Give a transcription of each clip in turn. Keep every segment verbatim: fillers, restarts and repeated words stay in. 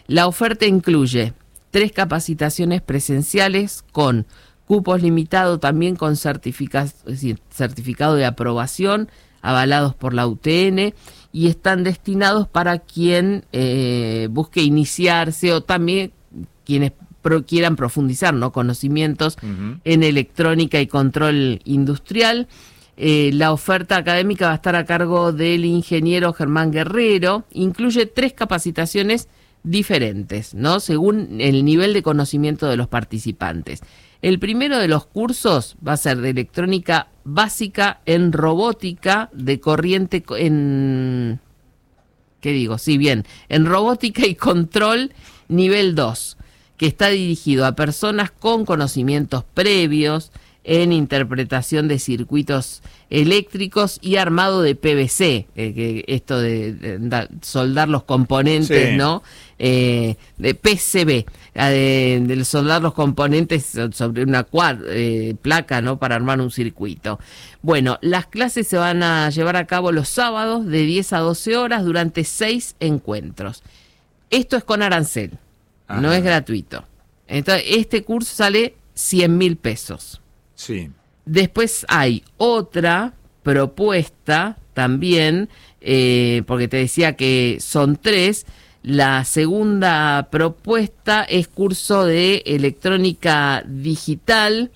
La oferta incluye tres capacitaciones presenciales con cupos limitados, también con certifica- es decir, certificado de aprobación, avalados por la U T N, y están destinados para quien eh, busque iniciarse o también quienes pro, quieran profundizar, ¿no?, conocimientos uh-huh. en electrónica y control industrial. Eh, la oferta académica va a estar a cargo del ingeniero Germán Guerrero. Incluye tres capacitaciones diferentes, ¿no?, según el nivel de conocimiento de los participantes. El primero de los cursos va a ser de electrónica básica en robótica de corriente, en, ¿qué digo? Sí, bien, en robótica y control nivel dos, que está dirigido a personas con conocimientos previos en interpretación de circuitos eléctricos y armado de P V C, eh, que esto de, de, de soldar los componentes, sí. ¿no? Eh, de P C B, eh, de, de soldar los componentes sobre una cuad, eh, placa, ¿no?, para armar un circuito. Bueno, las clases se van a llevar a cabo los sábados de diez a doce horas durante seis encuentros. Esto es con arancel, ajá, no es gratuito. Entonces, este curso sale cien mil pesos. Sí. Después hay otra propuesta también, eh, porque te decía que son tres. La segunda propuesta es curso de electrónica digital,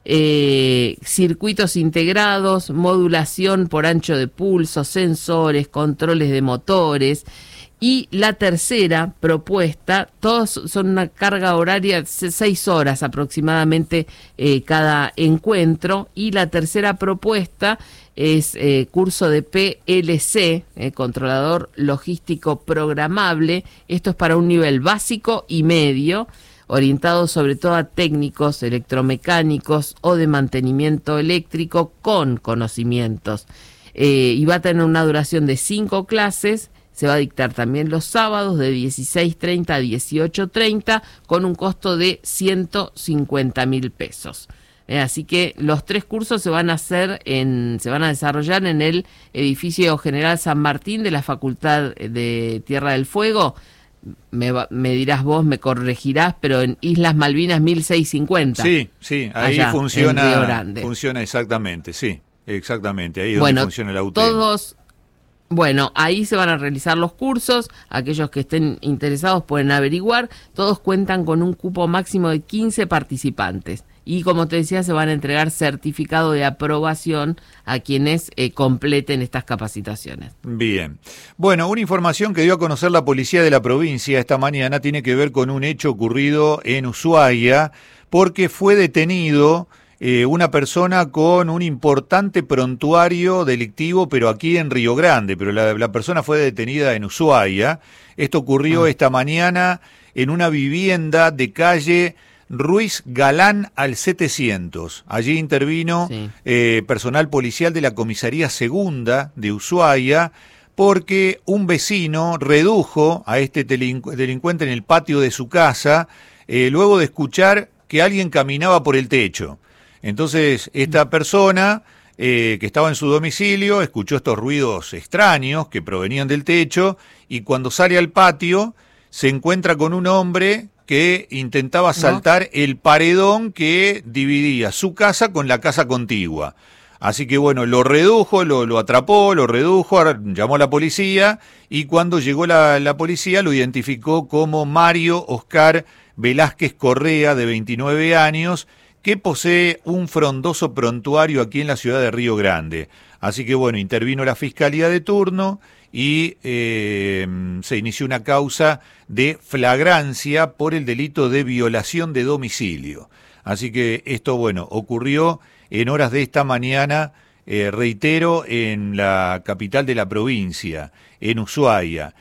eh, circuitos integrados, modulación por ancho de pulso, sensores, controles de motores. Y la tercera propuesta, todos son una carga horaria de seis horas aproximadamente eh, cada encuentro. Y la tercera propuesta es eh, curso de P L C, eh, controlador logístico programable. Esto es para un nivel básico y medio, orientado sobre todo a técnicos electromecánicos o de mantenimiento eléctrico con conocimientos. Eh, y va a tener una duración de cinco clases. Se va a dictar también los sábados de dieciséis treinta a dieciocho treinta con un costo de ciento cincuenta mil pesos. Eh, así que los tres cursos se van a hacer en, se van a desarrollar en el edificio General San Martín de la Facultad de Tierra del Fuego. Me, va, me dirás vos, me corregirás, pero en Islas Malvinas mil seiscientos cincuenta. Sí, sí, ahí allá, funciona, funciona exactamente, sí, exactamente, ahí es bueno, donde funciona la U T N. Todos... Bueno, ahí se van a realizar los cursos. Aquellos que estén interesados pueden averiguar. Todos cuentan con un cupo máximo de quince participantes. Y como te decía, se van a entregar certificado de aprobación a quienes eh, completen estas capacitaciones. Bien. Bueno, una información que dio a conocer la policía de la provincia esta mañana tiene que ver con un hecho ocurrido en Ushuaia, porque fue detenido Eh, una persona con un importante prontuario delictivo, pero aquí en Río Grande, pero la, la persona fue detenida en Ushuaia. Esto ocurrió ah. esta mañana en una vivienda de calle Ruiz Galán al setecientos. Allí intervino sí. eh, personal policial de la comisaría segunda de Ushuaia, porque un vecino redujo a este delincu- delincuente en el patio de su casa, eh, luego de escuchar que alguien caminaba por el techo. Entonces, esta persona eh, que estaba en su domicilio escuchó estos ruidos extraños que provenían del techo y cuando sale al patio se encuentra con un hombre que intentaba saltar ¿no? el paredón que dividía su casa con la casa contigua. Así que bueno, lo redujo, lo, lo atrapó, lo redujo, llamó a la policía y cuando llegó la, la policía lo identificó como Mario Oscar Velázquez Correa, de veintinueve años, que posee un frondoso prontuario aquí en la ciudad de Río Grande. Así que bueno, intervino la fiscalía de turno y eh, se inició una causa de flagrancia por el delito de violación de domicilio. Así que esto, bueno, ocurrió en horas de esta mañana, eh, reitero, en la capital de la provincia, en Ushuaia.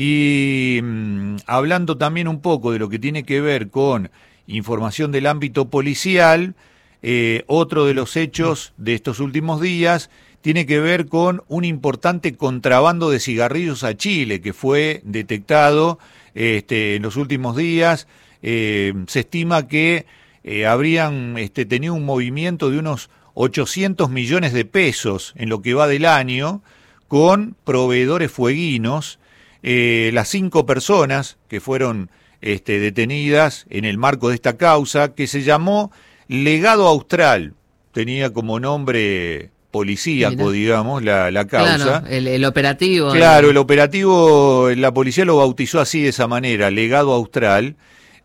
Y mmm, hablando también un poco de lo que tiene que ver con información del ámbito policial, eh, otro de los hechos de estos últimos días tiene que ver con un importante contrabando de cigarrillos a Chile que fue detectado este, en los últimos días. Eh, se estima que eh, habrían este, tenido un movimiento de unos ochocientos millones de pesos en lo que va del año con proveedores fueguinos. eh, las cinco personas que fueron este, detenidas en el marco de esta causa, que se llamó Legado Austral, tenía como nombre policíaco, Mira. digamos, la, la causa. Claro, el, el operativo. Claro, el operativo, la policía lo bautizó así, de esa manera, Legado Austral.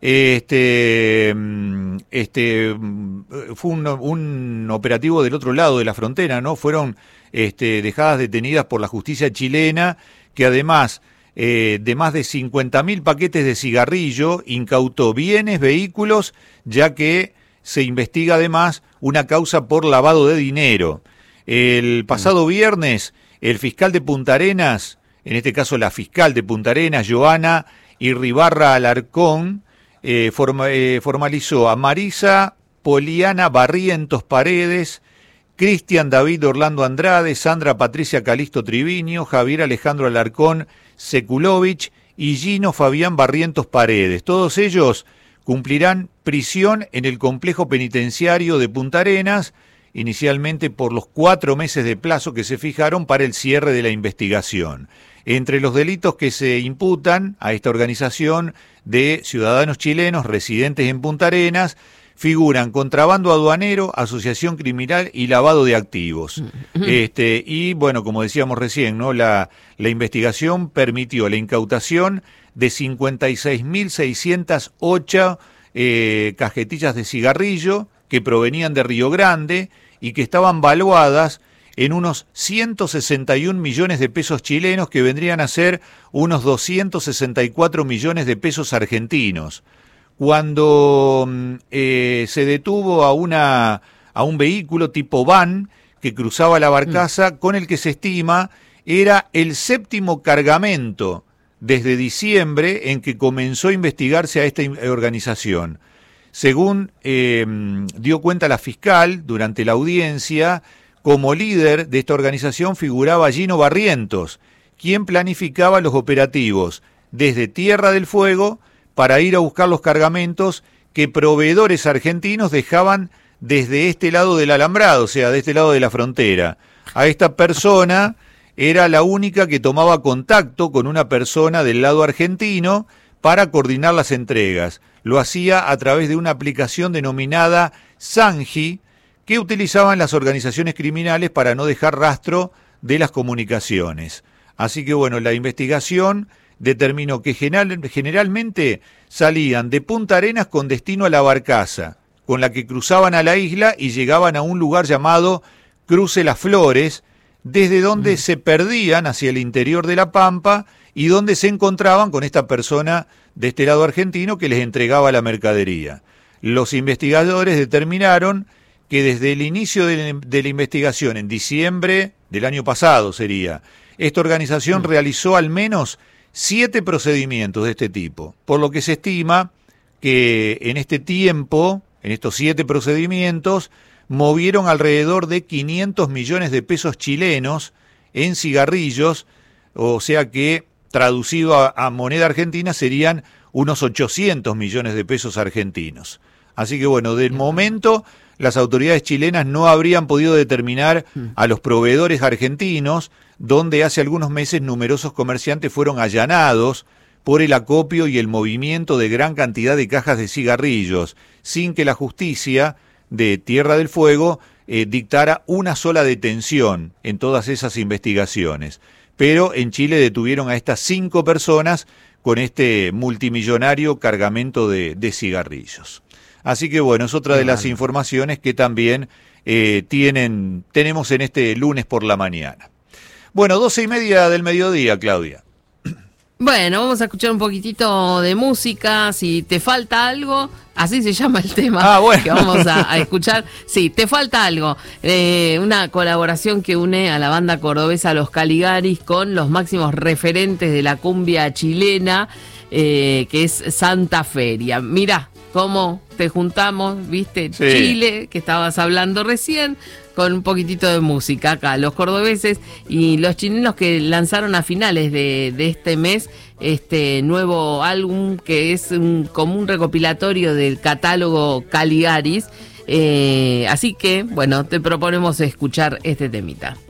Este, este fue un, un operativo del otro lado de la frontera, ¿no? Fueron este, dejadas detenidas por la justicia chilena, que además eh, de más de cincuenta mil paquetes de cigarrillo, incautó bienes, vehículos, ya que se investiga además una causa por lavado de dinero. El pasado viernes, el fiscal de Punta Arenas, en este caso la fiscal de Punta Arenas, Joana Irribarra Alarcón, eh, forma, eh, formalizó a Marisa Poliana Barrientos Paredes, Cristian David Orlando Andrade, Sandra Patricia Calisto Triviño, Javier Alejandro Alarcón Sekulovich y Gino Fabián Barrientos Paredes. Todos ellos cumplirán prisión en el complejo penitenciario de Punta Arenas, inicialmente por los cuatro meses de plazo que se fijaron para el cierre de la investigación. Entre los delitos que se imputan a esta organización de ciudadanos chilenos residentes en Punta Arenas figuran contrabando aduanero, asociación criminal y lavado de activos. Este, y bueno, como decíamos recién, ¿no? La, la investigación permitió la incautación de cincuenta y seis mil seiscientas ocho eh, cajetillas de cigarrillo que provenían de Río Grande y que estaban valuadas en unos ciento sesenta y un millones de pesos chilenos, que vendrían a ser unos doscientos sesenta y cuatro millones de pesos argentinos. Cuando eh, se detuvo a, una, a un vehículo tipo van que cruzaba la barcaza, mm. con el que se estima era el séptimo cargamento desde diciembre en que comenzó a investigarse a esta organización. Según eh, dio cuenta la fiscal durante la audiencia, como líder de esta organización figuraba Gino Barrientos, quien planificaba los operativos desde Tierra del Fuego para ir a buscar los cargamentos que proveedores argentinos dejaban desde este lado del alambrado, o sea, de este lado de la frontera. A esta persona era la única que tomaba contacto con una persona del lado argentino para coordinar las entregas. Lo hacía a través de una aplicación denominada Sanji, que utilizaban las organizaciones criminales para no dejar rastro de las comunicaciones. Así que bueno, la investigación determinó que general, generalmente salían de Punta Arenas con destino a la barcaza, con la que cruzaban a la isla y llegaban a un lugar llamado Cruce Las Flores, desde donde mm. se perdían hacia el interior de la Pampa y donde se encontraban con esta persona de este lado argentino que les entregaba la mercadería. Los investigadores determinaron que desde el inicio de, de la investigación, en diciembre del año pasado sería, esta organización mm. realizó al menos siete procedimientos de este tipo, por lo que se estima que en este tiempo, en estos siete procedimientos, movieron alrededor de quinientos millones de pesos chilenos en cigarrillos, o sea que traducido a, a moneda argentina serían unos ochocientos millones de pesos argentinos. Así que bueno, del momento las autoridades chilenas no habrían podido determinar a los proveedores argentinos, donde hace algunos meses numerosos comerciantes fueron allanados por el acopio y el movimiento de gran cantidad de cajas de cigarrillos, sin que la justicia de Tierra del Fuego eh, dictara una sola detención en todas esas investigaciones. Pero en Chile detuvieron a estas cinco personas con este multimillonario cargamento de, de cigarrillos. Así que bueno, es otra de las informaciones que también eh, tienen, tenemos en este lunes por la mañana. Bueno, doce y media del mediodía, Claudia. Bueno, vamos a escuchar un poquitito de música. Si te falta algo, así se llama el tema ah, bueno. que vamos a, a escuchar. Sí, te falta algo. Eh, una colaboración que une a la banda cordobesa Los Caligaris con los máximos referentes de la cumbia chilena, eh, que es Santa Feria. Mirá cómo te juntamos, viste, sí. Chile, que estabas hablando recién, con un poquitito de música acá, los cordobeses y los chilenos que lanzaron a finales de, de este mes este nuevo álbum que es un, como un recopilatorio del catálogo Caligaris, eh, así que bueno, te proponemos escuchar este temita.